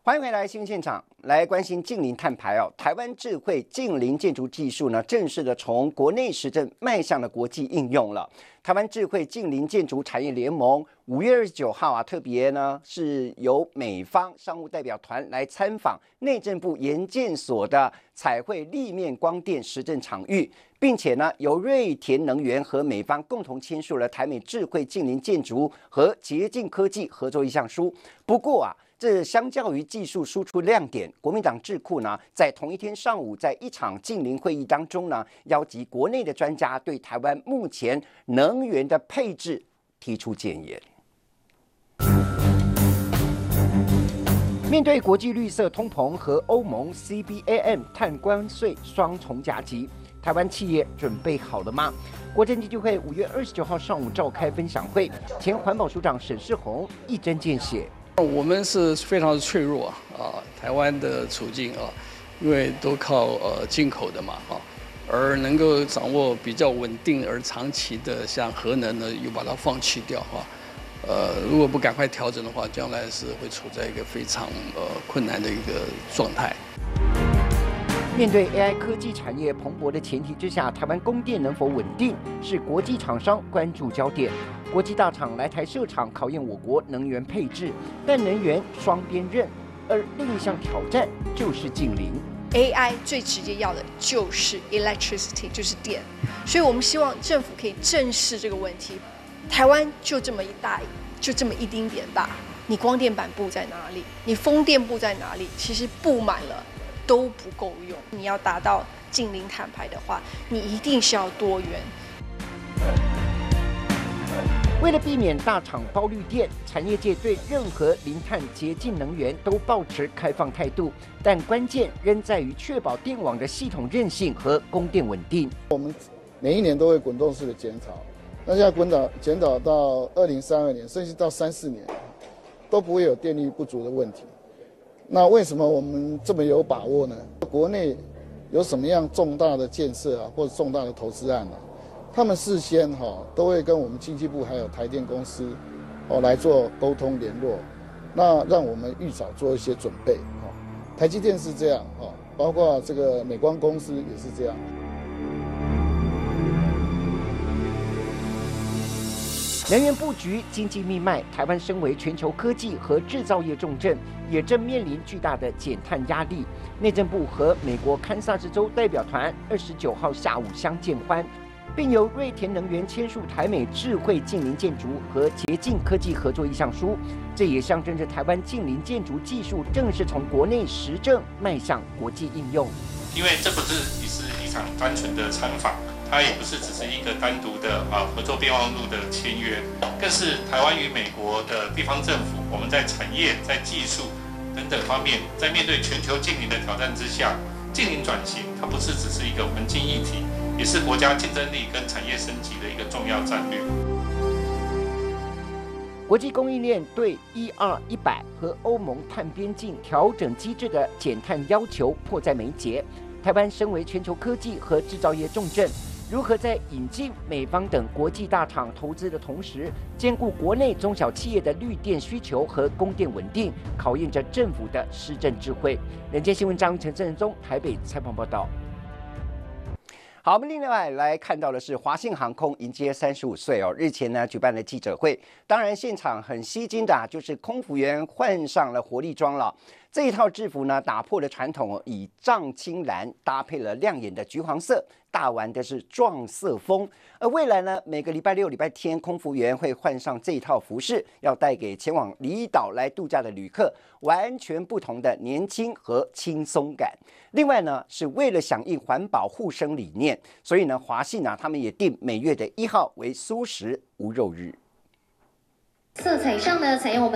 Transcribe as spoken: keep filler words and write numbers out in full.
欢迎回来新闻现场，来关心近邻碳排哦。台湾智慧近邻建筑技术呢，正式的从国内实证迈向了国际应用了。台湾智慧近邻建筑产业联盟五月二十九号啊，特别呢是由美方商务代表团来参访内政部研建所的彩绘立面光电实证场域，并且呢由瑞田能源和美方共同签署了台美智慧近邻建筑和洁净科技合作意向书。不过啊。这相较于技术输出亮点，国民党智库呢，在同一天上午，在一场近邻会议当中呢，邀集国内的专家对台湾目前能源的配置提出建言。面对国际绿色通膨和欧盟 C B A M 碳关税双重夹击，台湾企业准备好了吗？国政基金会五月二十九号上午召开分享会，前环保署长沈世宏一针见血。 我们是非常的脆弱啊，台湾的处境啊，因为都靠呃进口的嘛啊，而能够掌握比较稳定而长期的，像核能呢，又把它放弃掉啊，呃，如果不赶快调整的话，将来是会处在一个非常呃困难的一个状态。 面对 A I 科技产业蓬勃的前提之下，台湾供电能否稳定，是国际厂商关注焦点。国际大厂来台设厂，考验我国能源配置，但能源双边刃，而另一项挑战就是近邻。 A I 最直接要的就是 electricity， 就是电，所以我们希望政府可以正视这个问题。台湾就这么一大，就这么一丁点大，你光电板布在哪里？你风电布在哪里？其实布满了都不够用。你要达到近邻碳排的话，你一定是要多元。 为了避免大厂包绿电，产业界对任何零碳洁净能源都抱持开放态度，但关键仍在于确保电网的系统韧性和供电稳定。 我们每一年都会滚动式的检讨，那现在滚导检讨到二零三二年，甚至到三四年，都不会有电力不足的问题。那为什么我们这么有把握呢？国内有什么样重大的建设啊，或者重大的投资案啊？他们事先哈、哦、都会跟我们经济部还有台电公司哦来做沟通联络，那让我们预早做一些准备哈、哦。台积电是这样哈、哦，包括这个美光公司也是这样。 能源布局、经济命脉，台湾身为全球科技和制造业重镇，也正面临巨大的减碳压力。内政部和美国堪萨斯州代表团二十九号下午相见欢。并由瑞田能源签署台美智慧近邻建筑和洁净科技合作意向书，这也象征着台湾近邻建筑技术正式从国内实证迈向国际应用。 因为这不是只是一场单纯的参访，它也不是只是一个单独的啊合作备忘录的签约，更是台湾与美国的地方政府，我们在产业、在技术等等方面，在面对全球近邻的挑战之下，近邻转型它不是只是一个环境议题。也是国家竞争力跟产业升级的一个重要战略。 国际供应链对一二一百和欧盟碳边境调整机制的减碳要求迫在眉睫。台湾身为全球科技和制造业重镇，如何在引进美方等国际大厂投资的同时，兼顾国内中小企业的绿电需求和供电稳定，考验着政府的施政智慧。人间新闻张陈正宗台北采访报道。好，我们另外来看到的是华信航空迎接三十五岁哦，日前呢举办了记者会，当然现场很吸睛的、啊、就是空服员换上了活力装了。这一套制服呢，打破了传统，以藏青蓝搭配了亮眼的橘黄色，大玩的是撞色风。而未来呢，每个礼拜六、礼拜天，空服员会换上这一套服饰，要带给前往离岛来度假的旅客完全不同的年轻和轻松感。另外呢，是为了响应环保护生理念，所以呢，华信啊，他们也定每月的一号为素食无肉日。 色彩上呢，采用我们